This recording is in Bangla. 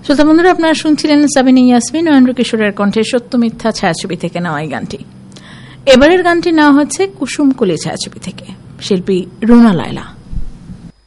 শ্রোতা বন্ধুরা, আপনারা শুনছিলেন সাবিনা ইয়াসমিন ও এন্ড্রু কিশোরের কণ্ঠে সত্য মিথ্যা ছায়াছবি থেকে নেওয়া এই গানটি। এবারের গানটি নেওয়া হচ্ছে কুসুমকলি ছায়াছবি থেকে, শিল্পী রুনা লায়লা।